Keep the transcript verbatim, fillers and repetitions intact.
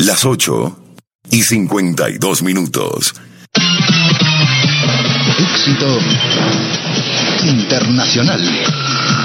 Las ocho y cincuenta y dos minutos. Éxito internacional.